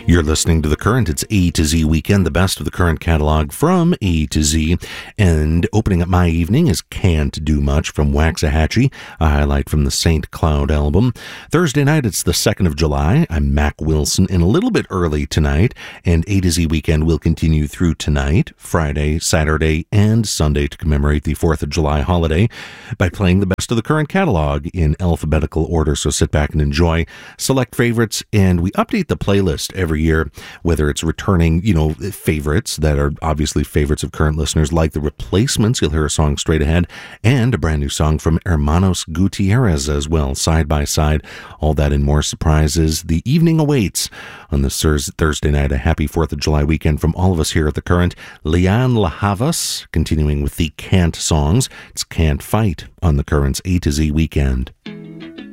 You're listening to The Current. It's A to Z Weekend, the best of the Current catalog from A to Z. And opening up my evening is Can't Do Much from Waxahachie, a highlight from the St. Cloud album. Thursday night, it's the 2nd of July. I'm Mac Wilson, and a little bit early tonight. And A to Z Weekend will continue through tonight, Friday, Saturday, and Sunday to commemorate the 4th of July holiday by playing the best of the Current catalog in alphabetical order. So sit back and enjoy select favorites, and we update the playlist every year, whether it's returning, favorites that are obviously favorites of current listeners, like The Replacements. You'll hear a song straight ahead, and a brand new song from Hermanos Gutierrez as well, side by side. All that and more surprises. The evening awaits on this Thursday night. A happy 4th of July weekend from all of us here at The Current. Lian La Havas, continuing with the Can't songs. It's Can't Fight on The Current's A to Z Weekend.